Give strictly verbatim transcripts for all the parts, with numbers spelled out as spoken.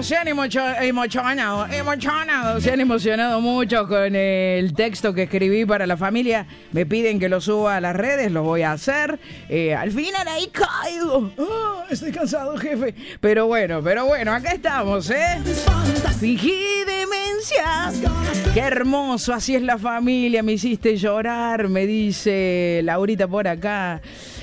se han emocho- emocionado, emocionado, se han emocionado mucho con el texto que escribí para la familia. Me piden que lo suba a las redes, lo voy a hacer. Eh, al final ahí caigo. Oh, estoy cansado, jefe. Pero bueno, pero bueno, acá estamos, ¿eh? Fingí demencia. Qué hermoso, así es la familia. Me hiciste llorar, me dice Laurita por acá.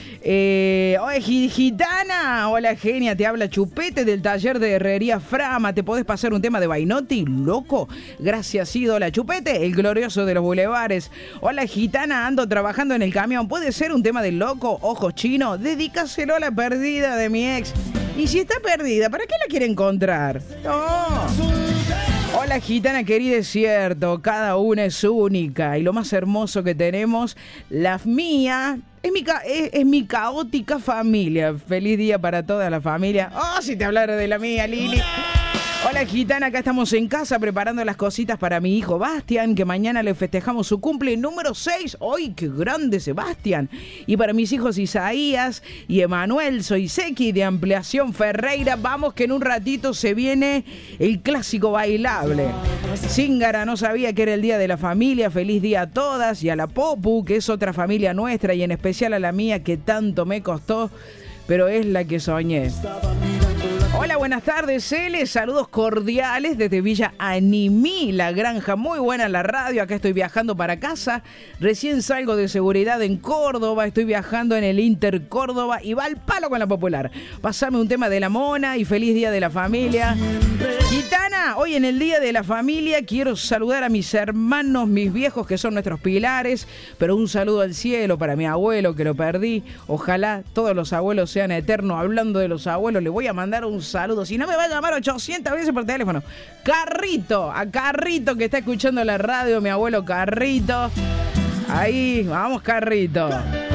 Eh, Oye, gitana, hola genia, te habla Chupete del taller de herrería Frama. ¿Te podés pasar un tema de Bainotti, loco? Gracias, ídola. Chupete, el glorioso de los bulevares. Hola gitana, ando trabajando en el camión. ¿Puede ser un tema de loco, ojos chino? Dedícaselo a la perdida de mi ex. Y si está perdida, ¿para qué la quiere encontrar? No. Hola gitana querida, es cierto, cada una es única y lo más hermoso que tenemos, la mía, es mi, ca- es, es mi caótica familia. Feliz día para toda la familia. Oh, si te hablara de la mía, Lili. Hola gitana, acá estamos en casa preparando las cositas para mi hijo Bastian, que mañana le festejamos su cumple número seis. ¡Ay, qué grande Sebastián! Y para mis hijos Isaías y Emanuel, soy Seki de Ampliación Ferreira. Vamos que en un ratito se viene el clásico bailable. Zíngara no sabía que era el día de la familia. Feliz día a todas y a la Popu, que es otra familia nuestra y en especial a la mía que tanto me costó, pero es la que soñé. Hola, buenas tardes, Cele. Saludos cordiales desde Villa Animí, La Granja. Muy buena la radio. Acá estoy viajando para casa. Recién salgo de seguridad en Córdoba. Estoy viajando en el Inter Córdoba y va al palo con la popular. Pasame un tema de la mona y feliz día de la familia. Gitana, hoy en el día de la familia quiero saludar a mis hermanos, mis viejos que son nuestros pilares, pero un saludo al cielo para mi abuelo que lo perdí. Ojalá todos los abuelos sean eternos. Hablando de los abuelos, le voy a mandar un saludo. Si no me va a llamar ochocientas veces por teléfono. Carrito, a Carrito que está escuchando la radio, mi abuelo Carrito. Ahí, vamos Carrito.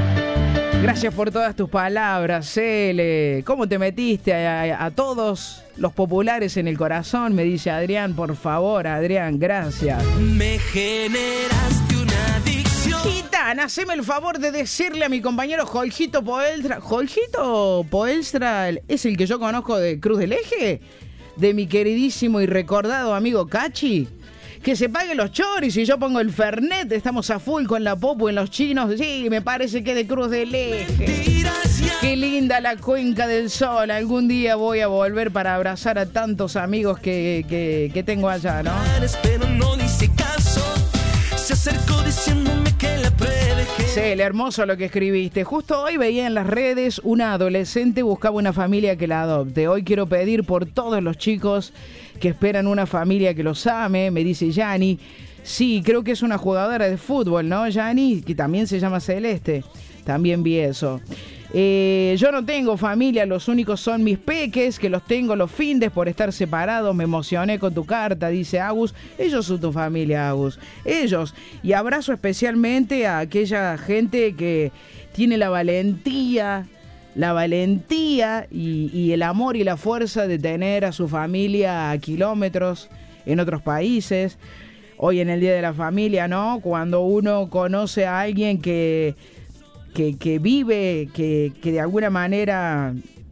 Gracias por todas tus palabras, Cele. ¿Cómo te metiste a, a, a todos los populares en el corazón? Me dice Adrián, por favor, Adrián, gracias. Me generaste una adicción. Gitana, haceme el favor de decirle a mi compañero Jorgito Poelstra. ¿Jorgito Poelstra es el que yo conozco de Cruz del Eje? De mi queridísimo y recordado amigo Cachi. Que se paguen los choris y yo pongo el Fernet. Estamos a full con la Popu en los chinos. Sí, me parece que de Cruz del Eje. Qué linda la Cuenca del Sol. Algún día voy a volver para abrazar a tantos amigos que, que, que tengo allá, ¿no? Pero no le hice caso. Se acercó diciéndome que la predejé. Sí, el hermoso lo que escribiste. Justo hoy veía en las redes una adolescente buscaba una familia que la adopte. Hoy quiero pedir por todos los chicos que esperan una familia que los ame, me dice Yani. Sí, creo que es una jugadora de fútbol, ¿no, Yani? Que también se llama Celeste. También vi eso. Eh, yo no tengo familia, los únicos son mis peques, que los tengo los findes por estar separados. Me emocioné con tu carta, dice Agus. Ellos son tu familia, Agus. Ellos. Y abrazo especialmente a aquella gente que tiene la valentía, la valentía y, y el amor y la fuerza de tener a su familia a kilómetros en otros países. Hoy en el Día de la Familia, ¿no? Cuando uno conoce a alguien que... Que, que vive, que, que de alguna manera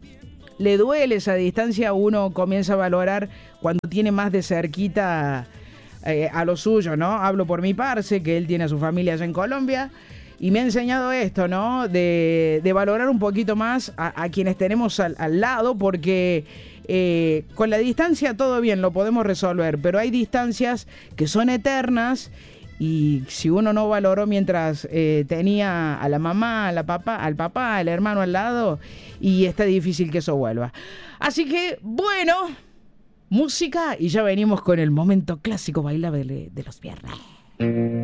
le duele esa distancia, uno comienza a valorar cuando tiene más de cerquita eh, a lo suyo, ¿no? Hablo por mi parce, que él tiene a su familia allá en Colombia, y me ha enseñado esto, ¿no? De, de valorar un poquito más a, a quienes tenemos al, al lado, porque eh, con la distancia todo bien, lo podemos resolver, pero hay distancias que son eternas. Y si uno no valoró mientras eh, tenía a la mamá, a la papá, al papá, al hermano al lado, y está difícil que eso vuelva. Así que, bueno, música y ya venimos con el momento clásico bailable de los viernes.